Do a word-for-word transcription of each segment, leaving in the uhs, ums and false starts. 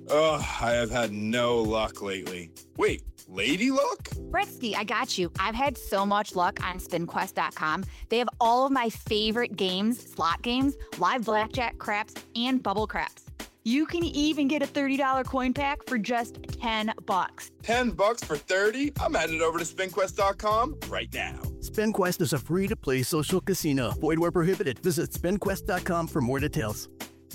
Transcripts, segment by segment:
Ugh, I have had no luck lately. Wait, lady luck? Britsky, I got you. I've had so much luck on spin quest dot com. They have all of my favorite games, slot games, live blackjack, craps, and bubble craps. You can even get a thirty dollars coin pack for just ten bucks. ten bucks for thirty? I'm headed over to spin quest dot com right now. SpinQuest is a free-to-play social casino. Void where prohibited. Visit spin quest dot com for more details.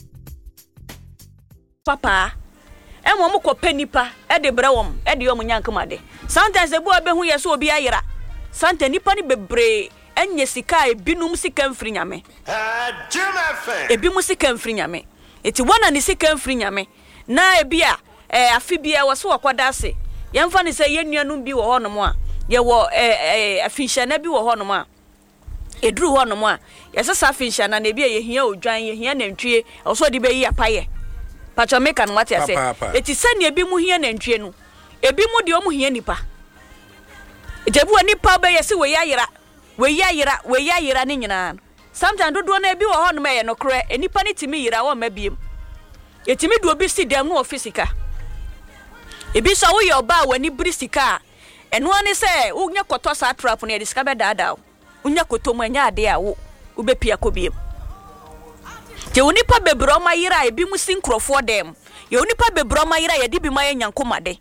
Papa, and one more pennipa, at the brawum, at the Omunyankamade. Sometimes the boy who is so be ayra. Santa Nipani bebre, and Yesica, binum sican frinyame. Ah, Jim A bimusican frinyame. It's one and the sican frinyame. Na a beer, a fibia was so aquadase. Young Fanny say, Yen Yanum be or honor. Ye were a fish and a be or honor. A drew one more. Yes, a safish and a be a here, giant here and tree, also the bay a pie. Pacha make and what I say. It is send a bimu here and trenu. A bimu the omu here nipa. It a bua nipa by a seaway yara. We yara, we yara ninyan. Sometimes do one be on me no cray, any panny to me, I want maybe. A timid will be see them no physica. A be so your bow when you bristica. And one is say, Unya Kotosa trap when you discover that out. Unya Kotomania dea, Ube Piacobium. The only pub be broma ira, a bimusing crow for them. You only pub be broma ira, a dibi my young comade.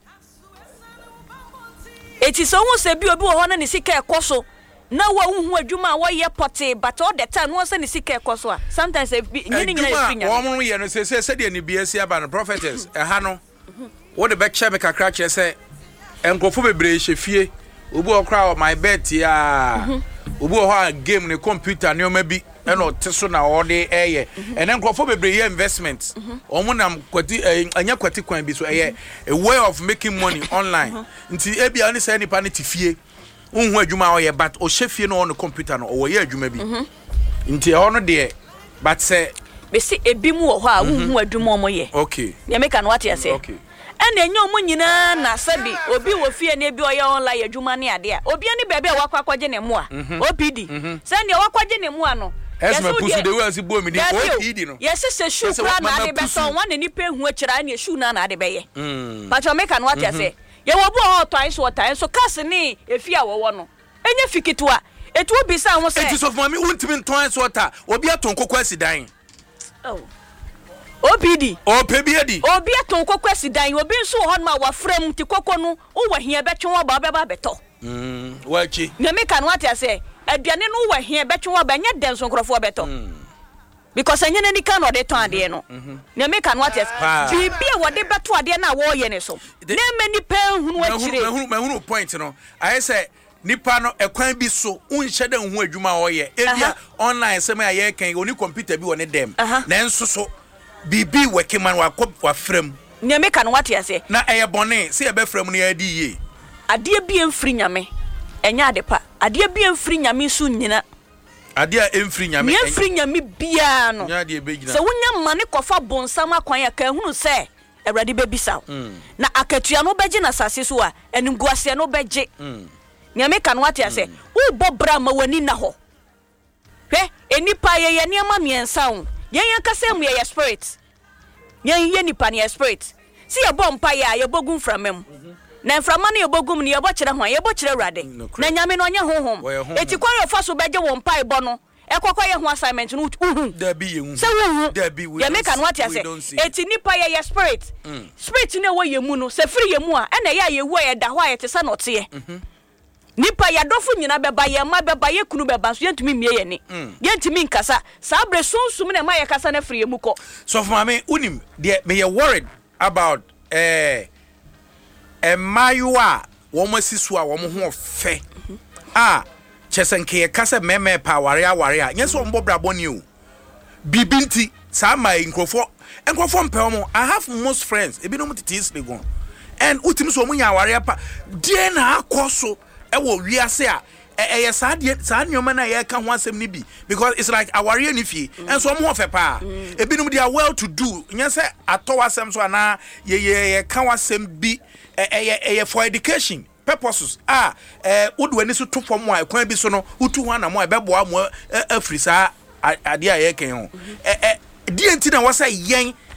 It is almost a beautiful one and a sick air coso. No one who do my way potty, but all the time was any sick air coso. Sometimes a meaning in a woman, and say, said any B S C about the prophetess, a hano. What the back shabaka cratcher say, and go for a brace, fear, Ubo crowd my bed, ya. Ubo game in the computer, no maybe. Eno teso na ode eye ene nkofo bebre investment omunam kwati anya kwati kwan bi so eye a way of making money online nti ebia oni say nipa ne tifie unhu adwuma oye but o shefie no on computer no o ye adwuma bi nti e hono de but say be se ebi mu wo ho a unhu adwuma omo ye okay ya make an what you say okay ene enyo mu nyina na sabi obi wo fie na ebi oye online adwuma ne ade a obi ani bebe wakwa kwaje ne mu a opd se ne wakwaje ne mu a no yes my pussy the way as bo me dey O P D no yes say shoe kra na de beton one ni pe hu akira na shoe na na de beye but you make an what you say ye wo bo hot twice water so cast ni efi a wo wo no enye fikitu a etu obi sa ho say it is of mama untimi twice water obi aton kokwa sidan oh O P D o pe bi edi obi aton kokwa sidan obi nso ho ma wa frem ti kokko no wo wa hia betwe wo ba ba beto mm wachi you make an what you say aduane no wa hia betwe wa ba nya denso nkrofo beto because anya nani kan ode ton ade no na make an what yes bibia wode beto ade na wo ye ne so na mani pen hunu akire mahunu mahunu point no I say nipa no ekwan bi so unhye da hu adwuma wo ye ebia online sem ya ye kan oni computer bi woni dem na enso so bibi wekiman wa wa frem na make an what yes na eye bone se ye be frem no ya di ye ade bi emfiri nyame enya ade pa ade bi emfiri nyame su nyina ade a emfiri nyame emfiri nyame bia no nya ade be gina se wonya mane kofa bonsam akwan ya ka hunu se awrade be bisa na akatua no beje na sase so a enguase no beje nyame kan wate ase wo bobra ma wani na ho hwe enipa ye ye niam miensa wo yen yen kasa mu ye spirit yen yen nipa ne spirit si ye bompa ya ye bogun framem na mframa ne yobogum ne yebokire ho yebokire awrade na nyame no onye honhom eti kware ofa so beje wo mpa ebo no ekokwa ye ho assignment no uhu da bi ye hu se hu da bi we ya make an what you say eti nipa ye ye spirit spirit ne wo ye mu no se free ye mu a na ye ye wu ye da ho ayete se no te nipa ya dofo nyina beba ye ma beba ye kunu beba so yentumi mie ye ni yentumi nkasa sa bre sunsum ne ma ye kasa na free ye mu ko so for me unim de me ye worried about eh Emayua womo sisu a womo ho fe ah chesenke ye kase meme pa ware aware a nyeso mbo braboni o bibinti sa mai nkrofo nkrofo mpe omo I have most friends ebinom titis le gon and utim so omunya aware pa die na akoso e wo wiase a e ye sa de sa nyoma na ye ka ho asem ni bi because it's like aware ni fie and so omo ho fe pa ebinom they are well to do nyese atowa asem so ana ye ye ka wasem bi eh for education purposes ah eh wodo ani so to fom a kwan bi so no utu ho na mo e beboa mo afiri sa ade a ye ken ho eh eh die nti na wasa yen